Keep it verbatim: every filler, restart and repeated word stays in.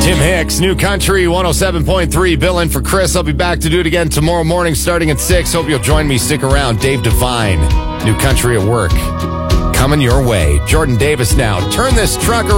Tim Hicks, New Country one oh seven point three. Bill in for Chris. I'll be back to do it again tomorrow morning starting at six. Hope you'll join me. Stick around. Dave Devine, New Country at Work, coming your way. Jordan Davis now. Turn this truck around.